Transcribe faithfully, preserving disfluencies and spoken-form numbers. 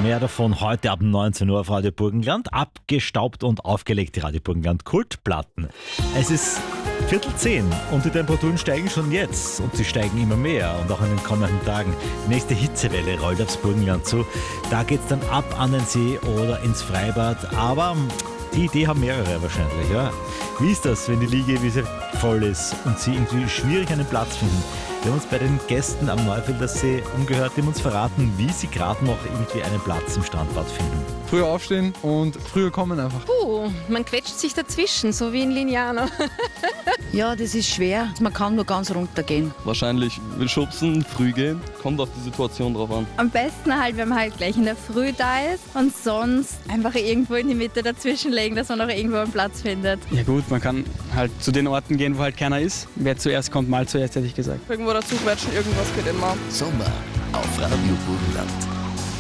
Mehr davon heute ab neunzehn Uhr auf Radio Burgenland. Abgestaubt und aufgelegt, die Radio Burgenland Kultplatten. Es ist Viertel zehn und die Temperaturen steigen schon jetzt und sie steigen immer mehr und auch in den kommenden Tagen. Die nächste Hitzewelle rollt aufs Burgenland zu. Da geht's dann ab an den See oder ins Freibad, aber die Idee haben mehrere wahrscheinlich. Ja. Wie ist das, wenn die Liegewiese voll ist und sie irgendwie schwierig einen Platz finden? Wir haben uns bei den Gästen am Neufelder See umgehört, die haben uns verraten, wie sie gerade noch irgendwie einen Platz im Strandbad finden. Früher aufstehen und früher kommen einfach. Puh, man quetscht sich dazwischen, so wie in Lignano. Ja, das ist schwer. Man kann nur ganz runtergehen. Wahrscheinlich will schubsen, früh gehen. Kommt auf die Situation drauf an. Am besten halt, wenn man halt gleich in der Früh da ist und sonst einfach irgendwo in die Mitte dazwischen legen, dass man noch irgendwo einen Platz findet. Ja gut, man kann halt zu den Orten gehen, wo halt keiner ist. Wer zuerst kommt, mal zuerst, hätte ich gesagt. Irgendwo dazu quetschen, irgendwas geht immer. Sommer auf Radio Burgenland.